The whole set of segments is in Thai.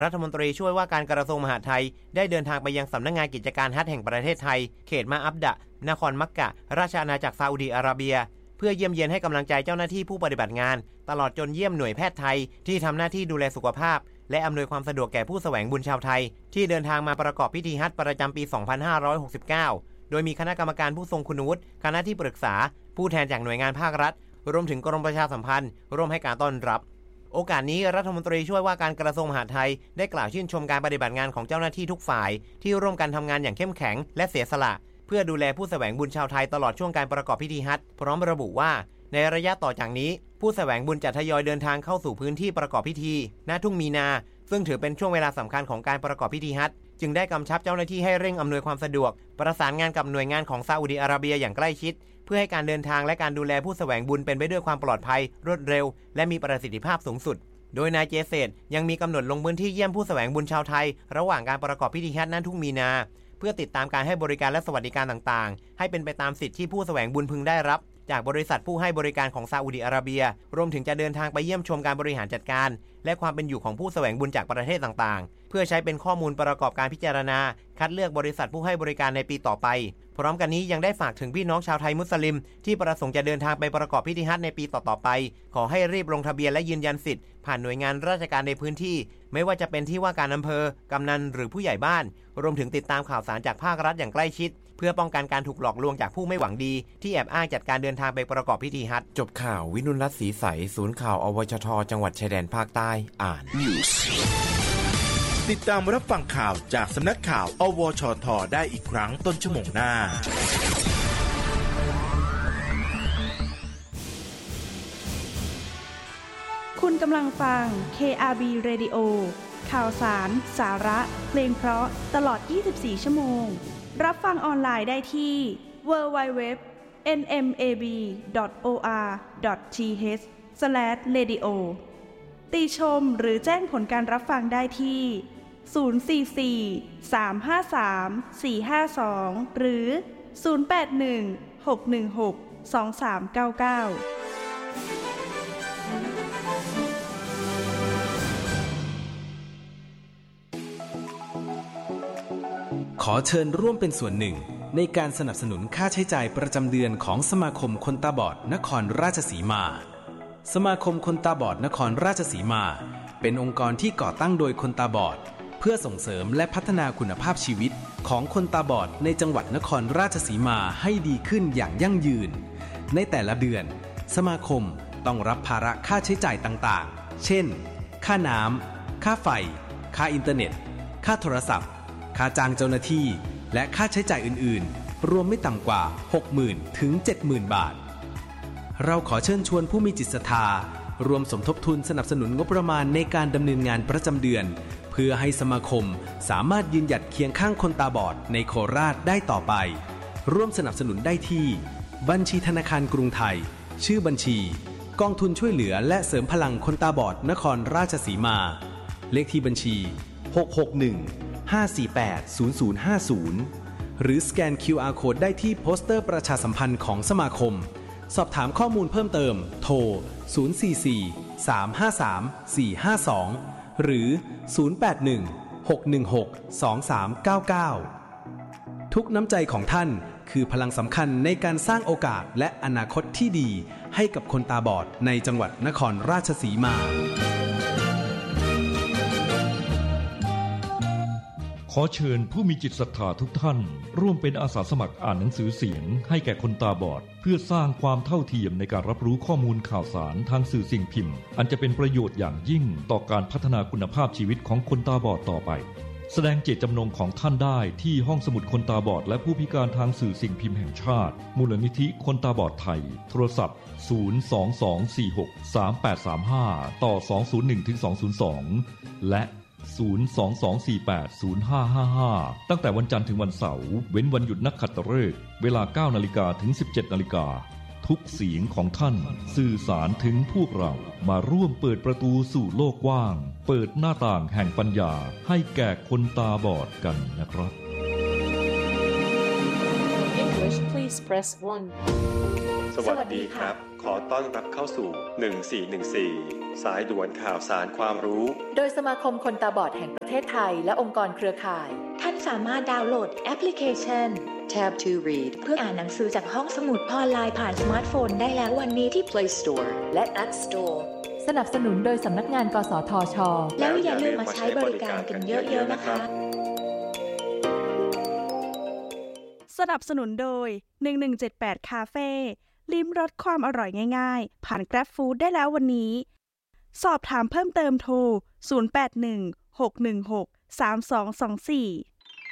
รัฐมนตรีช่วยว่าการกระทรวงมหาดไทยได้เดินทางไปยังสำนักงานกิจการฮัจญ์แห่งประเทศไทยเขตมาอับดะนครมักกะราชอาณาจักรซาอุดิอาระเบียเพื่อเยี่ยมเยียนให้กำลังใจเจ้าหน้าที่ผู้ปฏิบัติงานตลอดจนเยี่ยมหน่วยแพทย์ไทยที่ทำหน้าที่ดูแลสุขภาพและอำนวยความสะดวกแก่ผู้แสวงบุญชาวไทยที่เดินทางมาประกอบพิธีฮัจญ์ประจำปี 2569 โดยมีคณะกรรมการผู้ทรงคุณวุฒิคณะที่ปรึกษาผู้แทนจากหน่วยงานภาครัฐรวมถึงกรมประชาสัมพันธ์ร่วมให้การต้อนรับโอกาสนี้รัฐมนตรีช่วยว่าการกระทรวงมหาดไทยได้กล่าวชื่นชมการปฏิบัติงานของเจ้าหน้าที่ทุกฝ่ายที่ร่วมกันทำงานอย่างเข้มแข็งและเสียสละเพื่อดูแลผู้แสวงบุญชาวไทยตลอดช่วงการประกอบพิธีฮัจญ์พร้อมระบุว่าในระยะต่อจากนี้ผู้แสวงบุญจะทยอยเดินทางเข้าสู่พื้นที่ประกอบพิธีณทุ่งมีนาซึ่งถือเป็นช่วงเวลาสำคัญของการประกอบพิธีฮัจญ์จึงได้กำชับเจ้าหน้าที่ให้เร่งอำนวยความสะดวกประสานงานกับหน่วยงานของซาอุดิอาระเบียอย่างใกล้ชิดเพื่อให้การเดินทางและการดูแลผู้แสวงบุญเป็นไปด้วยความปลอดภัยรวดเร็วและมีประสิทธิภาพสูงสุดโดยนายเจเศษยังมีกำหนดลงพื้นที่เยี่ยมผู้แสวงบุญชาวไทยระหว่างการประกอบพิธีฮัจญ์ณทุ่งมีนาเพื่อติดตามการให้บริการและสวัสดิการต่างๆให้เป็นไปตามสิทธิที่ผู้แสวงบุญพึงได้รับจากบริษัทผู้ให้บริการของซาอุดิอาระเบียรวมถึงจะเดินทางไปเยี่ยมชมการบริหารจัดการและความเป็นอยู่ของผู้แสวงบุญจากประเทศต่างๆเพื่อใช้เป็นข้อมูลประกอบการพิจารณาคัดเลือกบริษัทผู้ให้บริการในปีต่อไปพร้อมกันนี้ยังได้ฝากถึงพี่น้องชาวไทยมุสลิมที่ประสงค์จะเดินทางไปประกอบพิธีฮัจญ์ในปีต่อๆไปขอให้รีบลงทะเบียนและยืนยันสิทธิ์ผ่านหน่วยงานราชการในพื้นที่ไม่ว่าจะเป็นที่ว่าการอำเภอกำนันหรือผู้ใหญ่บ้านรวมถึงติดตามข่าวสารจากภาครัฐอย่างใกล้ชิดเพื่อป้องกันการถูกหลอกลวงจากผู้ไม่หวังดีที่แอบอ้างจัดการเดินทางไปประกอบพิธีฮัจญ์จบข่าววินุรัตน์ศรีใสศูนย์ข่าวอวชทจังหวัดชายแดนภาคใต้อ่านติดตามรับฟังข่าวจากสำนักข่าวอวชทได้อีกครั้งต้นชั่วโมงหน้าคุณกำลังฟัง KRB Radio ข่าวสารสาระเพลงเพราะตลอด24ชั่วโมงรับฟังออนไลน์ได้ที่ www.nmab.or.th/radio ติชมหรือแจ้งผลการรับฟังได้ที่044-353-452หรือ081-616-2399 ขอเชิญร่วมเป็นส่วนหนึ่งในการสนับสนุนค่าใช้จ่ายประจำเดือนของสมาคมคนตาบอดนครราชสีมาสมาคมคนตาบอดนครราชสีมาเป็นองค์กรที่ก่อตั้งโดยคนตาบอดเพื่อส่งเสริมและพัฒนาคุณภาพชีวิตของคนตาบอดในจังหวัดนครราชสีมาให้ดีขึ้นอย่างยั่งยืนในแต่ละเดือนสมาคมต้องรับภาระค่าใช้จ่ายต่างๆเช่นค่าน้ำค่าไฟค่าอินเทอร์เน็ตค่าโทรศัพท์ค่าจ้างเจ้าหน้าที่และค่าใช้จ่ายอื่นๆรวมไม่ต่ำกว่า 60,000 ถึง 70,000 บาทเราขอเชิญชวนผู้มีจิตศรัทธารวมสมทบทุนสนับสนุนงบประมาณในการดำเนินงานประจำเดือนเพื่อให้สมาคมสามารถยืนหยัดเคียงข้างคนตาบอดในโคราชได้ต่อไปร่วมสนับสนุนได้ที่บัญชีธนาคารกรุงไทยชื่อบัญชีกองทุนช่วยเหลือและเสริมพลังคนตาบอดนครราชสีมาเลขที่บัญชี661-548-0050หรือสแกน QR Code ได้ที่โปสเตอร์ประชาสัมพันธ์ของสมาคมสอบถามข้อมูลเพิ่มเติมโทร044-353-452หรือ081-616-2399ทุกน้ำใจของท่านคือพลังสำคัญในการสร้างโอกาสและอนาคตที่ดีให้กับคนตาบอดในจังหวัดนครราชสีมาขอเชิญผู้มีจิตศรัทธาทุกท่านร่วมเป็นอาสาสมัครอ่านหนังสือเสียงให้แก่คนตาบอดเพื่อสร้างความเท่าเทียมในการรับรู้ข้อมูลข่าวสารทางสื่อสิ่งพิมพ์อันจะเป็นประโยชน์อย่างยิ่งต่อการพัฒนาคุณภาพชีวิตของคนตาบอดต่อไปแสดงเจตจำนงของท่านได้ที่ห้องสมุดคนตาบอดและผู้พิการทางสื่อสิ่งพิมพ์แห่งชาติมูลนิธิคนตาบอดไทยโทรศัพท์022463835ต่อ201-202และ022480555ตั้งแต่วันจันทร์ถึงวันเสาร์เว้นวันหยุดนักขัตฤกษ์เวลา 9:00 นถึง 17:00 นทุกเสียงของท่านสื่อสารถึงพวกเรามาร่วมเปิดประตูสู่โลกกว้างเปิดหน้าต่างแห่งปัญญาให้แก่คนตาบอดกันนะครับ English please please press 1 สวัสดีครับขอต้อนรับเข้าสู่1414สายด่วนข่าวสารความรู้โดยสมาคมคนตาบอดแห่งประเทศไทยและองค์กรเครือข่ายท่านสามารถดาวน์โหลดแอปพลิเคชัน Tab to Read เพื่ออ่านหนังสือจากห้องสมุดออนไลน์ผ่านสมาร์ทโฟนได้แล้ววันนี้ที่ Play Store และ App Store สนับสนุนโดยสำนักงานกสทช. แล้วอย่าลืมมาใช้บริการกันเยอะๆนะคะสนับสนุนโดย1178คาเฟ่ลิ้มรสความอร่อยง่ายๆผ่าน Grab Food ได้แล้ววันนี้สอบถามเพิ่มเติมโทร0816163224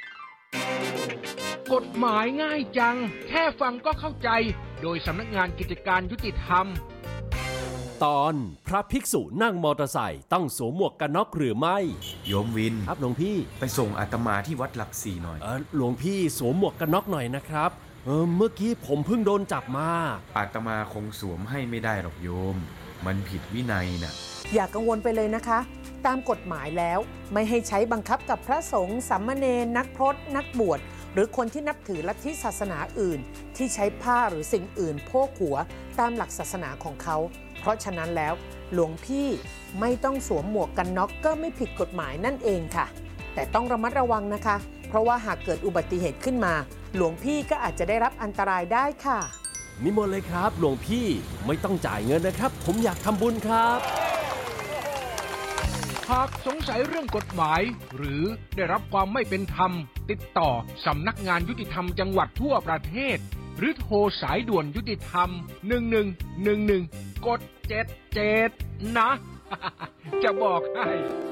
กฎหมายง่ายจังแค่ฟังก็เข้าใจโดยสำนักงานกิจการยุติธรรมตอนพระภิกษุนั่งมอเตอร์ไซค์ต้องสวมหมวกกันน็อกหรือไม่โยมวินครับหลวงพี่ไปส่งอาตมาที่วัดหลักสี่หน่อยหลวงพี่สวมหมวกกันน็อกหน่อยนะครับเมื่อกี้ผมเพิ่งโดนจับมาอาตมาคงสวมให้ไม่ได้หรอกโยมมันผิดวินัยน่ะอย่ากังวลไปเลยนะคะตามกฎหมายแล้วไม่ให้ใช้บังคับกับพระสงฆ์สามเณรนักพรตนักบวชหรือคนที่นับถือลัทธิศาสนาอื่นที่ใช้ผ้าหรือสิ่งอื่นโพกหัวตามหลักศาสนาของเขาเพราะฉะนั้นแล้วหลวงพี่ไม่ต้องสวมหมวกกันน็อกก็ไม่ผิดกฎหมายนั่นเองค่ะแต่ต้องระมัดระวังนะคะเพราะว่าหากเกิดอุบัติเหตุขึ้นมาหลวงพี่ก็อาจจะได้รับอันตรายได้ค่ะนิมนต์เลยครับหลวงพี่ไม่ต้องจ่ายเงินนะครับผมอยากทำบุญครับหากสงสัยเรื่องกฎหมายหรือได้รับความไม่เป็นธรรมติดต่อสำนักงานยุติธรรมจังหวัดทั่วประเทศหรือโทรสายด่วนยุติธรรม1111กด77นะ จะบอกให้